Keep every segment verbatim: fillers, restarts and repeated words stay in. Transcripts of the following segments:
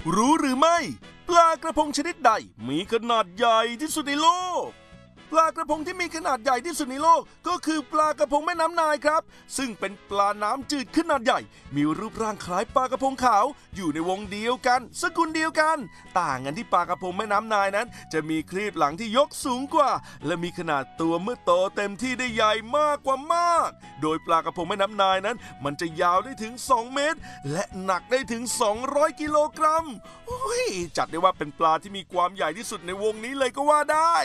รู้หรือไม่ปลากระพงชนิดใดมีขนาดใหญ่ที่สุดในโลกปลากระพงที่มีขนาดใหญ่ที่สุดในโลกก็คือปลากระพงแม่น้ำนายครับซึ่งเป็นปลาน้ำจืดขนาดใหญ่มีรูปร่างคล้ายปลากระพงขาวอยู่ในวงเดียวกันสกุลเดียวกันต่างกันที่ปลากระพงแม่น้ำนายนั้นจะมีครีบหลังที่ยกสูงกว่าและมีขนาดตัวเมื่อโตเต็มที่ได้ใหญ่มากกว่ามากโดยปลากระพงแม่น้ำนายนั้นมันจะยาวได้ถึงสองเมตรและหนักได้ถึงสองร้อยกิโลกรัมโอ้ยจัดได้ว่าเป็นปลาที่มีความใหญ่ที่สุดในวงนี้เลยก็ว่าได้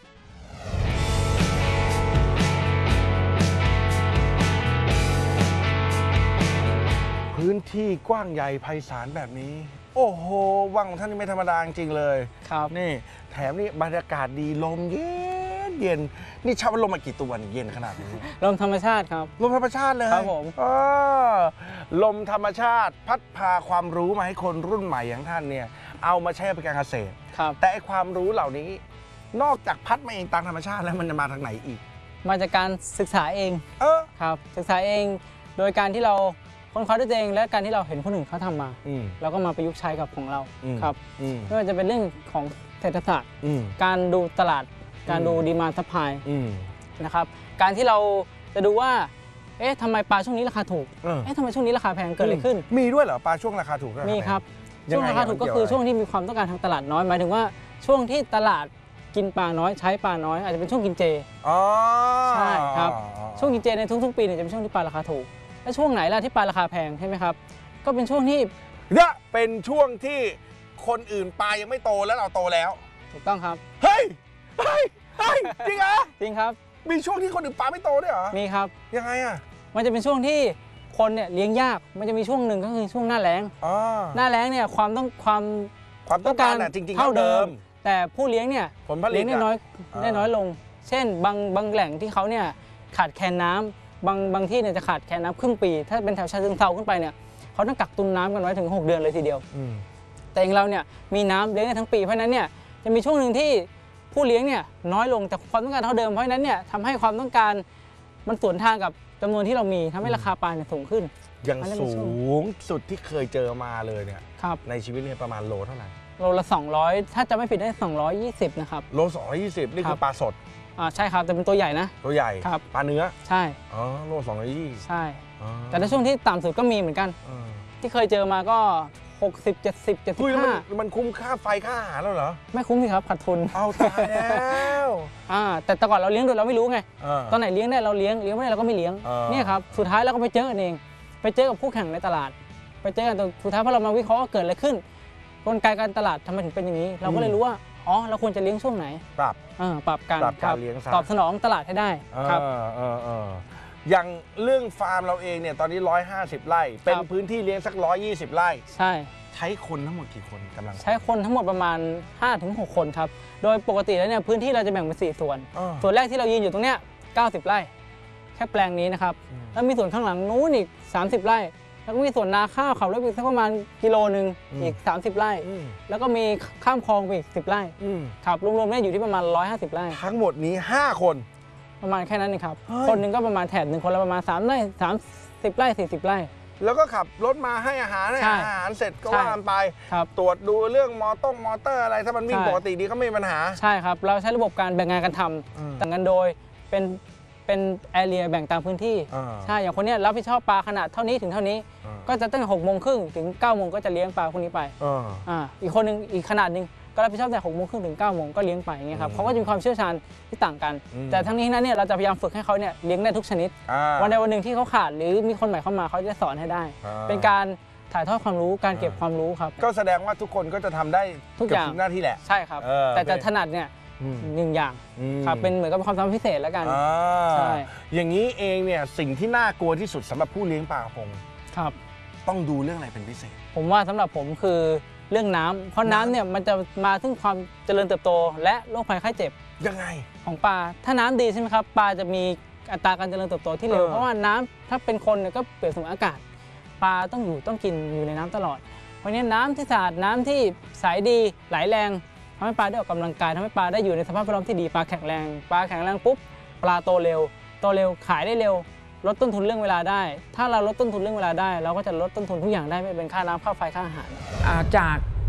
พื้นที่กว้างใหญ่ไพศาลแบบนี้โอ้โหวังของท่านนี่ไม่ธรรมดาจริงๆเลยครับนี่แถมนี่บรรยากาศดีลมเย็นเย็นนี่เช่าลมมากี่ตัวเย็นขนาดนี้ลมธรรมชาติครับลมธรรมชาติเลยครับผมลมธรรมชาติพัดพาความรู้มาให้คนรุ่นใหม่อย่างท่านเนี่ยเอามาใช้เป็นการเกษตรครับแต่ไอความรู้เหล่านี้นอกจากพัดมาเองตามธรรมชาติแล้วมันจะมาทางไหนอีกมาจากการศึกษาเองเออครับศึกษาเองโดยการที่เราค้นคว้าด้วยตัวเองและการที่เราเห็นคนอื่นเขาทำมาเราก็มาประยุกต์ใช้กับของเราครับไม่ว่าจะเป็นเรื่องของเศรษฐศาสตร์การดูตลาดการดูดีมานด์ซัพพลายนะครับการที่เราจะดูว่าเอ๊ะทำไมปลาช่วงนี้ราคาถูกเอ๊ะทำไมช่วงนี้ราคาแพงเกิดอะไรขึ้นมีด้วยเหรอปลาช่วงราคาถูกมีครับช่วงราคาถูกก็คือช่วงที่มีความต้องการทางตลาดน้อยหมายถึงว่าช่วงที่ตลาดกินปลาน้อยใช้ปลาน้อยอาจจะเป็นช่วงกินเจใช่ครับช่วงกินเจในทุกๆปีเนี่ยจะเป็นช่วงที่ปลาราคาถูกแล้วช่วงไหนล่ะที่ปลาราคาแพงใช่ไหมครับก็เป็นช่วงที่เนี่ยเป็นช่วงที่คนอื่นปลายังไม่โตแล้วเราโตแล้วถูกต้องครับเฮ้ยเฮ้ยเฮ้ยจริงเหรอจริงครับมีช่วงที่คนอื่นปลาไม่โตด้วยเหรอมีครับยังไงอ่ะมันจะเป็นช่วงที่คนเนี่ยเลี้ยงยากมันจะมีช่วงหนึ่งก็คือช่วงหน้าแล้งหน้าแล้งเนี่ยความต้องความความต้องการจริงๆเท่าเดิมแต่ผู้เลี้ยงเนี่ยผลผลิตได้น้อยได้น้อยลงเช่นบางบางแหล่งที่เขาเนี่ยขาดแคลนน้ำบางบางที่เนี่ยจะขาดแคลนน้ำครึ่งปีถ้าเป็นแถวชาเชิงเทราขึ้นไปเนี่ยเขาต้องกักตุนน้ำกันไว้ถึงหกเดือนเลยทีเดียวแต่อย่างเราเนี่ยมีน้ำเลี้ยงได้ทั้งปีเพราะนั้นเนี่ยจะมีช่วงหนึ่งที่ผู้เลี้ยงเนี่ยน้อยลงแต่ความต้องการเท่าเดิมเพราะนั้นเนี่ยทำให้ความต้องการมันสวนทางกับจำนวนที่เรามีทำให้ราคาปลาเนี่ยสูงขึ้นอย่างสูงสุดที่เคยเจอมาเลยเนี่ยในชีวิตเนี่ยประมาณโลเท่าไหร่โลละสองร้อยถ้าจะไม่ผิดได้สองร้อยยี่สิบนะครับโลสองร้อยยี่สิบนี่คือปลาสดอ่าใช่ครับแต่เป็นตัวใหญ่นะตัวใหญ่ครับปลาเนื้อใช่อ๋อโลสองร้อยยี่สิบใช่แต่ในช่วงที่ต่ำสุดก็มีเหมือนกันที่เคยเจอมาก็หกสิบ เจ็ดสิบ เจ็ดสิบห้ามันคุ้มค่าไฟค่าอาหารแล้วเหรอไม่คุ้มสิครับขาดทุนเอาตายแล้วอ่าแต่แต่ก่อนเราเลี้ยงโดยเราไม่รู้ไงตอนไหนเลี้ยงได้เราเลี้ยงเลี้ยงไม่ได้เราก็ไม่เลี้ยงเนี่ยครับสุดท้ายเราก็ไปเจอกันเองไปเจอกับคู่แข่งในตลาดไปเจอกันสุดท้ายพอเรามาวิเคราะห์ว่าเกิดอะไรขึ้นกลไกการตลาดทำไมถึงเป็นอย่างนี้เราก็เลยรู้ว่าอ๋อเราควรจะเลี้ยงช่วงไหนปรับปรับการตอบสนองตลาดให้ได้ครับอย่างเรื่องฟาร์มเราเองเนี่ยตอนนี้หนึ่งร้อยห้าสิบไร่เป็นพื้นที่เลี้ยงสักหนึ่งร้อยยี่สิบไร่ใช่ใช้คนทั้งหมดกี่คนกำลังใช้คนทั้งหมดประมาณ ห้าถึงหก คนครับโดยปกติแล้วเนี่ยพื้นที่เราจะแบ่งเป็นสี่ส่วนส่วนแรกที่เรายืนอยู่ตรงเนี้ยเก้าสิบไร่แค่แปลงนี้นะครับแล้วมีส่วนข้างหลังนู้นอีกสามสิบไร่แล้วก็มีส่วนนาข้าวเขาแล้วอีกสักประมาณกิโลนึงอีกสามสิบไร่แล้วก็มีข้ามคลองไปอีกสิบไร่ครับรวมๆเนี่ยอยู่ที่ประมาณหนึ่งร้อยห้าสิบไร่ทั้งหมดนี้ห้าคนประมาณแค่นั้นเองครับคนหนึ่งก็ประมาณแถบหนึ่งคนละประมาณสามไร่สามสิบไร่สี่สิบไร่แล้วก็ขับรถมาให้อาหารให้อาหารเสร็จก็ว่ากันไปตรวจดูเรื่องมอต้งมอเตอร์อะไรถ้ามันวิ่งปกติดีก็ไม่มีปัญหาใช่ครับเราใช้ระบบการแบ่งงานกันทำแต่งกันโดยเป็นเป็นแอเรียแบ่งตามพื้นที่ใช่อย่างคนนี้รับผิดชอบปลาขนาดเท่านี้ถึงเท่านี้ก็จะตั้งแต่หกโมงครึ่งถึงเก้าโมงก็จะเลี้ยงปลาพวกนี้ไปอ่าอีกคนนึงอีกขนาดนึงก็รับผิดชอบแต่หกโมงครึ่งถึงเก้าโมงก็เลี้ยงไปอย่างเงี้ยครับเขาก็จะมีความเชี่ยวชาญที่ต่างกันแต่ทั้งนี้นั้นเนี่ยเราจะพยายามฝึกให้เขาเนี่ยเลี้ยงได้ทุกชนิดวันใดวันหนึ่งที่เขาขาดหรือมีคนใหม่เข้ามาเขาจะสอนให้ได้เป็นการถ่ายทอดความรู้การเก็บความรู้ครับก็แสดงว่าทุกคนก็จะทำได้ทุกอย่างหน้าที่แหละใช่ครับแต่จะถนัดเนี่ยหนึ่งอย่างครับเป็นเหมือนกับความสามารถพิเศษแล้วกันใช่อย่างนี้เองเนี่ยสิ่งที่น่ากลัวที่สุดสำหรับผู้เลี้ยงปลากระพงครับต้องดูเรื่องอะไรเป็นพิเศษผมว่าสำหรับผมคือเรื่องน้ำเพราะน้ำเนี่ยมันจะมาซึ่งความเจริญเติบโตและโรคภัยไข้เจ็บยังไงของปลาถ้าน้ำดีใช่ไหมครับปลาจะมีอัตราการเจริญเติบโตที่เร็วเพราะว่าน้ำถ้าเป็นคนเนี่ยก็เปรียบเสมือนอากาศปลาต้องอยู่ต้องกินอยู่ในน้ำตลอดเพราะนี้น้ำที่สะอาดน้ำที่ใสดีไหลแรงทำให้ปลาได้ออกกำลังกายทำให้ปลาได้อยู่ในสภาพแวดล้อมที่ดีปลาแข็งแรงปลาแข็งแรงปุ๊บปลาโตเร็วโตเร็วขายได้เร็วลดต้นทุนเรื่องเวลาได้ถ้าเราลดต้นทุนเรื่องเวลาได้เราก็จะลดต้นทุนทุกอย่างได้ไม่เป็นค่าน้ำค่าไฟค่าอาหารจาก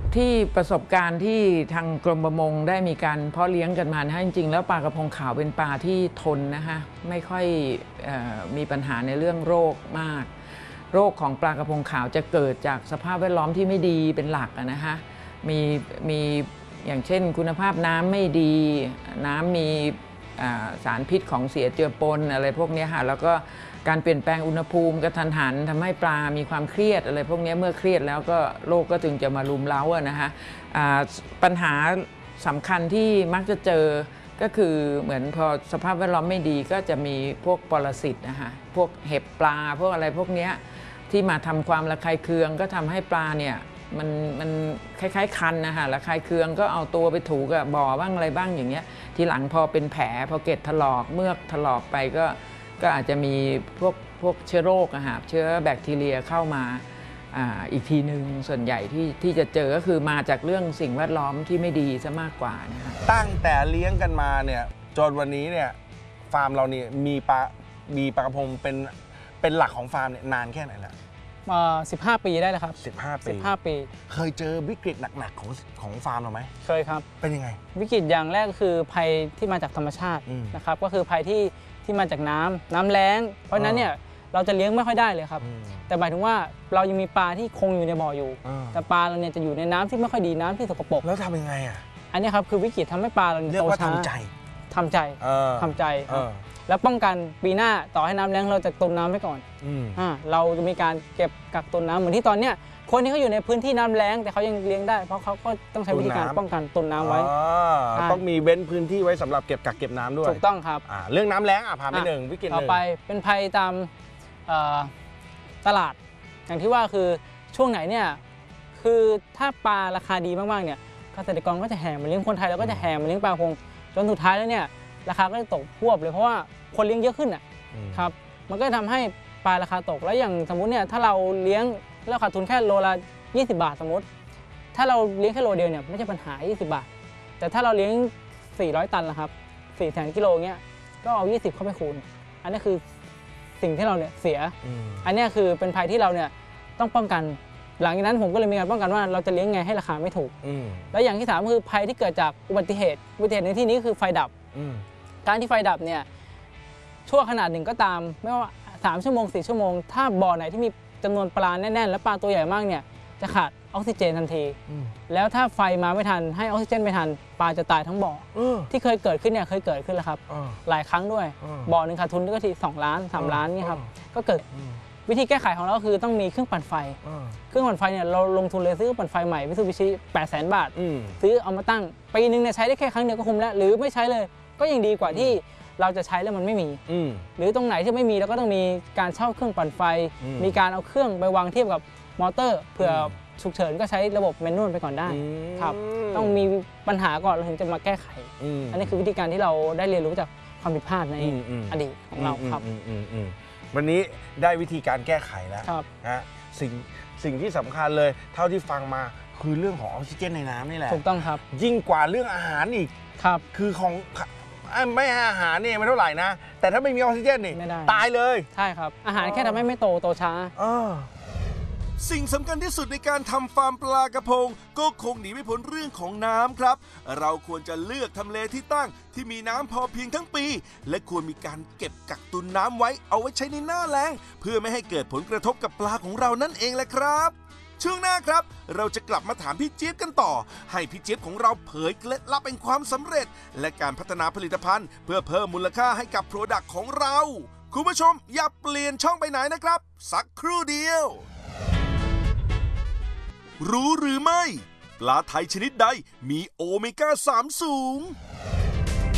ที่ประสบการณ์ที่ทางกรมประมงได้มีการเพาะเลี้ยงกันมานะจริงๆแล้วปลากระพงขาวเป็นปลาที่ทนนะคะไม่ค่อยเอ่อมีปัญหาในเรื่องโรคมากโรคของปลากระพงขาวจะเกิดจากสภาพแวดล้อมที่ไม่ดีเป็นหลักนะคะมีมีอย่างเช่นคุณภาพน้ำไม่ดีน้ำมีสารพิษของเสียเจือปนอะไรพวกนี้ค่ะแล้วก็การเปลี่ยนแปลงอุณหภูมิกระทันหันทำให้ปลามีความเครียดอะไรพวกนี้เมื่อเครียดแล้วก็โรคก็จึงจะมารุมเร้าอะนะคะปัญหาสำคัญที่มักจะเจอก็คือเหมือนพอสภาพแวดล้อมไม่ดีก็จะมีพวกปรสิตนะคะพวกเห็บปลาพวกอะไรพวกนี้ที่มาทำความระคายเคืองก็ทำให้ปลาเนี่ยมันมันคล้ายๆคันนะคะระคายเคืองก็เอาตัวไปถูกับบ่อบ้างอะไรบ้างอย่างเงี้ยทีหลังพอเป็นแผลพอเกล็ดถลอกเมือกถลอกไปก็ก็อาจจะมีพวกพวกเชื้อโรคอะค่ะเชื้อแบคทีเรียเข้ามา อ่าอีกทีหนึ่งส่วนใหญ่ที่ที่จะเจอก็คือมาจากเรื่องสิ่งแวดล้อมที่ไม่ดีซะมากกว่านะคะตั้งแต่เลี้ยงกันมาเนี่ยจนวันนี้เนี่ยฟาร์มเราเนี่ยมีปลามีปลากระพงเป็นเป็นหลักของฟาร์มเนี่ยนานแค่ไหนแล้วมาสิบห้าปีได้แล้วครับสิบห้าปีสิบห้าปีเคยเจอวิกฤตหนักๆของของฟาร์มเราไหมเคยครับเป็นยังไงวิกฤตอย่างแรกก็คือภัยที่มาจากธรรมชาตินะครับก็คือภัยที่ที่มาจากน้ำน้ำแล้งเพราะนั้นเนี่ยเราจะเลี้ยงไม่ค่อยได้เลยครับแต่หมายถึงว่าเรายังมีปลาที่คงอยู่ในบ่ออยู่แต่ปลาเราเนี่ยจะอยู่ในน้ำที่ไม่ค่อยดีน้ำที่สกปรกแล้วทำยังไงอ่ะอันนี้ครับคือวิกฤตทำให้ปลาเราโตช้าทำใจทำใจทำใจแล้วป้องกันปีหน้าต่อให้น้ำแล้งเราจะตุนน้ำไว้ก่อนอ่าเราจะมีการเก็บกักตุนน้ำเหมือนที่ตอนเนี้ยคนที่เขาอยู่ในพื้นที่น้ำแล้งแต่เขายังเลี้ยงได้เพราะเขาก็ต้องใช้วิธีการป้องกันตุนน้ำไว้ต้องมีเว้นพื้นที่ไว้สำหรับเก็บกักเก็บน้ำด้วยถูกต้องครับเรื่องน้ำแล้งอ่ะผ่านไปหนึ่งวิกฤตหนึ่งต่อไปเป็นภัยตามตลาดอย่างที่ว่าคือช่วงไหนเนี่ยคือถ้าปลาราคาดีมากๆเนี่ยเกษตรกรก็จะแห่มาเลี้ยงคนไทยแล้วก็จะแห่มาเลี้ยงปลาพงจนสุดท้ายแล้วเนี่ยราคาก็จะตกพวบเลยเพราะว่าคนเลี้ยงเยอะขึ้นอ่ะครับมันก็ทำให้ปลาราคาตกแล้วอย่างสมมุติเนี่ยถ้าเราเลี้ยงเราขาดทุนแค่โลละยี่สิบบาทสมมติถ้าเราเลี้ยงแค่โลเดียวเนี่ยไม่ใช่ปัญหายี่สิบบาทแต่ถ้าเราเลี้ยงสี่ร้อยตันละครับสี่แสนกิโลเงี้ยก็เอายี่สิบเข้าไปคูณอันนี้คือสิ่งที่เราเนี่ยเสียอันนี้คือเป็นภัยที่เราเนี่ยต้องป้องกันหลังจากนั้นผมก็เลยมีการป้องกันว่าเราจะเลี้ยงไงให้ราคาไม่ถูกแล้วอย่างที่สามคือภัยที่เกิดจากอุบัติเหตุอุบัติเหตุในที่นี้คือไฟดับการที่ไฟดับเนี่ยชั่วขนาดหนึ่งก็ตามไม่ว่าสามชั่วโมงสี่ชั่วโมงถ้าบ่อไหนที่มีจำนวนปลาแน่นๆและปลาตัวใหญ่มากเนี่ยจะขาดออกซิเจนทันทีแล้วถ้าไฟมาไม่ทันให้ออกซิเจนไม่ทันปลาจะตายทั้งบ่อที่เคยเกิดขึ้นเนี่ยเคยเกิดขึ้นแล้วครับหลายครั้งด้วยบ่อหนึ่งขาดทุนก็ทีสองล้านสามล้านนี่ครับก็เกิดวิธีแก้ไขของเราคือต้องมีเครื่องปั่นไฟเครื่องปั่นไฟเนี่ยเราลงทุนเลยซื้อปั่นไฟใหม่มิตซูบิชิแปดแสนบาทซื้อเอามาตั้งปีนึงเนี่ยใช้ได้แค่ครั้งเดียวก็คุ้มแล้วหรือไม่ใช้เลยก็ยังดีกว่าที่เราจะใช้แล้วมันไม่มีหรือตรงไหนที่ไม่มีเราก็ต้องมีการเช่าเครื่องปั่นไฟมีการเอาเครื่องไปวางเทียบกับมอเตอร์เผื่อฉุกเฉินก็ใช้ระบบแมนนวลไปก่อนได้ครับต้องมีปัญหาก่อนเราถึงจะมาแก้ไขอันนี้คือวิธีการที่เราได้เรียนรู้จากความผิดพลาดในอดีตของเราครับวันนี้ได้วิธีการแก้ไขแล้วนะสิ่งสิ่งที่สำคัญเลยเท่าที่ฟังมาคือเรื่องของออกซิเจนในน้ำนี่แหละถูกต้องครับยิ่งกว่าเรื่องอาหารอีกครับคือของไม่อาหารนี่ไม่เท่าไหร่นะแต่ถ้าไม่มีออกซิเจนนี่ตายเลยใช่ครับอาหารแค่ทำให้ไม่โตโตช้าสิ่งสำคัญที่สุดในการทำฟาร์มปลากระพงก็คงหนีไม่พ้นเรื่องของน้ำครับเราควรจะเลือกทำเลที่ตั้งที่มีน้ำพอเพียงทั้งปีและควรมีการเก็บกักตุนน้ำไว้เอาไว้ใช้ในหน้าแล้งเพื่อไม่ให้เกิดผลกระทบกับปลาของเรานั่นเองแหละครับช่วงหน้าครับเราจะกลับมาถามพี่เจี๊ยบกันต่อให้พี่เจี๊ยบของเราเผยเคล็ดลับแห่งความสำเร็จและการพัฒนาผลิตภัณฑ์เพื่อเพิ่มมูลค่าให้กับโปรดักต์ของเราคุณผู้ชมอย่าเปลี่ยนช่องไปไหนนะครับสักครู่เดียวรู้หรือไม่ปลาไทยชนิดใดมีโอเมก้าสามสูง